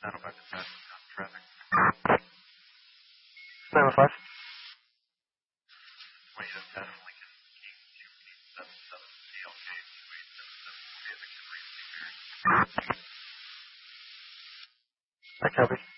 Saddleback to pass traffic. 915. Wait, that's definitely King 2877 CLK 2877 Victor Reed. I copy.